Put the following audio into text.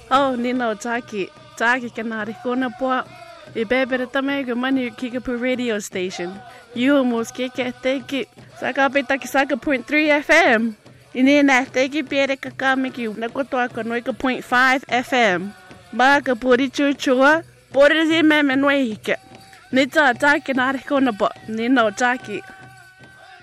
Oh, Nino Taki. Taki kanari kona po. Ibebere tamego mani Kickapoo radio station. You almost kick it, take it. Saka petaki saka 0.3 FM. Inina teki piere kakamiki nakotoa konoika 0.5 FM. Baka puri chuchua. Puri zi meme noihike. Nita Taki nari kona po. Nino Taki.